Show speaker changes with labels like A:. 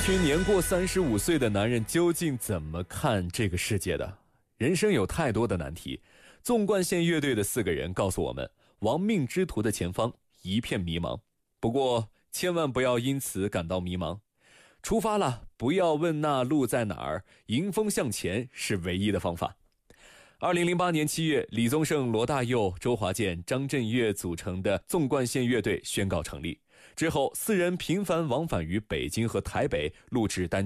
A: 群年过35岁的男人究竟怎么看这个世界的？人生有太多的难题。纵贯线乐队的4个人告诉我们，亡命之徒的前方一片迷茫。不过千万不要因此感到迷茫。出发了，不要问那路在哪儿，迎风向前是唯一的方法。2008年7月，李宗盛、罗大佑、周华健、张震岳组成的纵贯线乐队宣告成立。之后，4人频繁往返于北京和台北录制单